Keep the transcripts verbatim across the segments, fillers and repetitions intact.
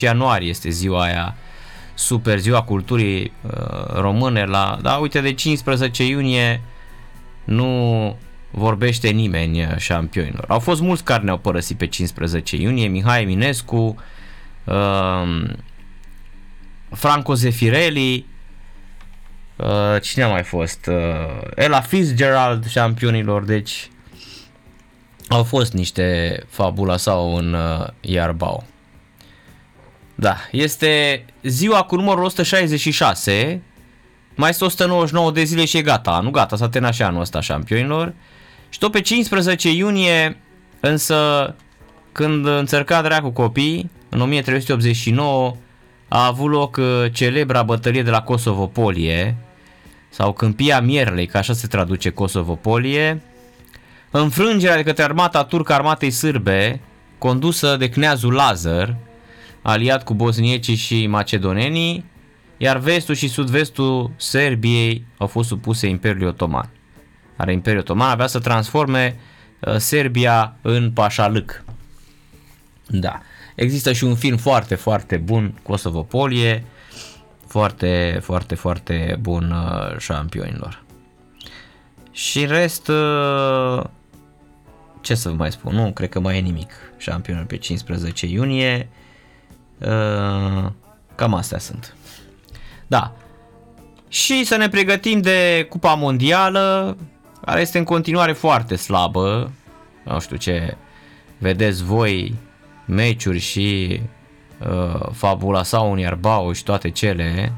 ianuarie este ziua aia super, ziua culturii uh, române la, da, uite, de cincisprezece iunie nu vorbește nimeni șampionilor. Au fost mulți care ne-au părăsit pe cincisprezece iunie, Mihai Eminescu, uh, Franco Zeffirelli, uh, cine a mai fost? Uh, Ella Fitzgerald șampionilor, deci au fost niște fabula sau în uh, Iarbau. Da, este ziua cu numărul o sută șaizeci și șase, mai este o sută nouăzeci și nouă de zile și e gata, nu gata, s-a terminat și anul ăsta șampionilor. Și tot pe cincisprezece iunie, însă, când înțărca dracu copii, în o mie trei sute optzeci și nouă, a avut loc celebra bătălie de la Kosovo-Polie, sau Câmpia Mierlei, că așa se traduce Kosovo-Polie, înfrângerea de către armata turcă armatei sârbe, condusă de Kneazul Lazar, aliat cu bosniecii și macedonenii, iar vestul și sud-vestul Serbiei au fost supuse Imperiului Otoman. Are Imperiul Otoman avea să transforme uh, Serbia în pașalâc. Da. Există și un film foarte, foarte bun, Kosovo-Polie, foarte, foarte, foarte bun uh, șampionilor. Și în rest, uh, ce să vă mai spun, nu cred că mai e nimic șampionilor pe cincisprezece iunie. Uh, cam astea sunt. Da. Și să ne pregătim de Cupa Mondială, care este în continuare foarte slabă. Nu știu ce vedeți voi, meciuri și uh, fabula sau un Iarbau și toate cele.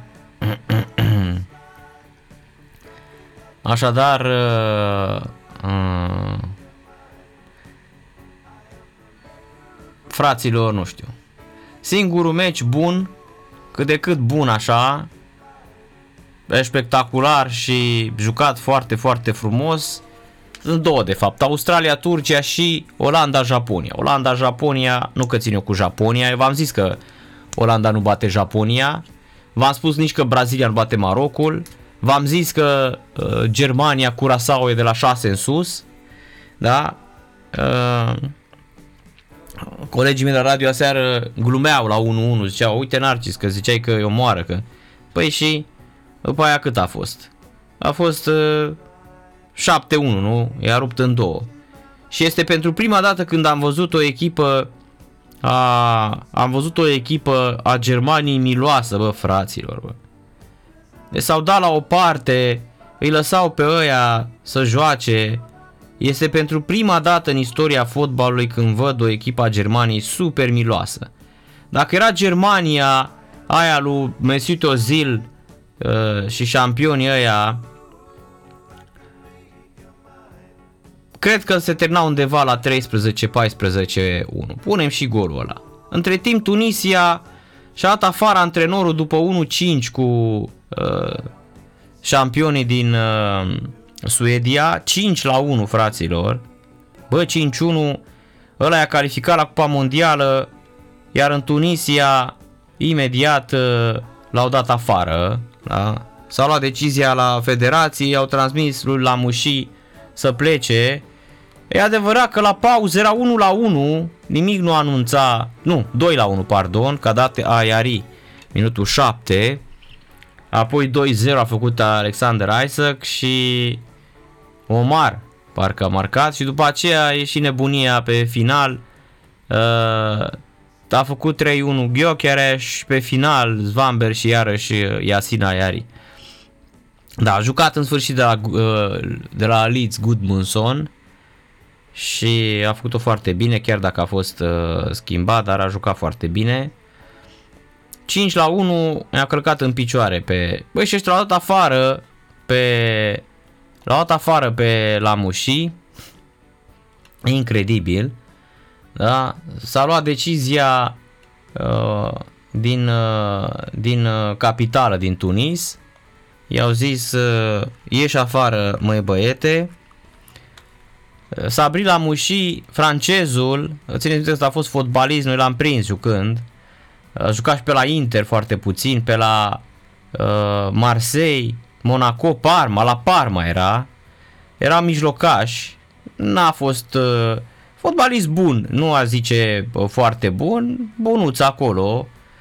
Așadar, uh, uh, fraților, nu știu. Singurul meci bun, cât de cât bun așa, spectacular și jucat foarte, foarte frumos, sunt două de fapt, Australia-Turcia și Olanda-Japonia. Olanda-Japonia, nu că țin eu cu Japonia, eu v-am zis că Olanda nu bate Japonia, v-am spus nici că Brazilia nu bate Marocul, v-am zis că uh, Germania, Curaçao e de la șase în sus, da? Uh, Colegii mei la radio aseară glumeau la unu unu, ziceau, uite Narcis, că ziceai că e o moară, că... Păi și după aia cât a fost? A fost uh, șapte unu, nu? I-a rupt în două. Și este pentru prima dată când am văzut o echipă a, am văzut o echipă a Germaniei miloasă, bă, fraților, bă. Deci s-au dat la o parte, îi lăsau pe ăia să joace. Este pentru prima dată în istoria fotbalului când văd o echipă a Germaniei super miloasă. Dacă era Germania aia lui Mesut Özil uh, și șampionii ăia, cred că se termina undeva la treisprezece paisprezece unu. Punem și golul ăla. Între timp Tunisia și-a dat afară antrenorul după unu cinci cu uh, șampionii din uh, Suedia, cinci la unu, fraților. Bă, cinci unu, ăla i-a calificat la Cupa Mondială, iar în Tunisia imediat uh, l-au dat afară, da? S-a luat decizia la federație, au transmis lui Lamouchi să plece. E adevărat că la pauză era unu la unu, nimic nu anunța, nu, doi la unu, pardon, că a dat Ayari minutul șapte, apoi doi zero a făcut Alexander Isaac și Omar parcă a marcat și după aceea a ieșit nebunia pe final, a făcut trei unu Gyökeres, pe final Svanberg și iarăși Yasin Ayari. Da, a jucat în sfârșit de la, de la Leeds Gudmundsson și a făcut-o foarte bine, chiar dacă a fost uh, schimbat, dar a jucat foarte bine. cinci la unu i-a călcat în picioare pe... Băi, și ăștia l-au dat afară pe... L-au dat afară pe Lamouchi. Incredibil. Da? S-a luat decizia uh, din, uh, din uh, capitală, din Tunis. I-au zis, uh, ieși afară, măi băiete. Sabri Lamouchi, francezul, țineți minte că a fost fotbalist, noi l-am prins jucând. A jucat și pe la Inter foarte puțin, pe la uh, Marseille, Monaco, Parma, la Parma era. Era mijlocaș, n-a fost uh, fotbalist bun, nu a zice uh, foarte bun, bunuț acolo.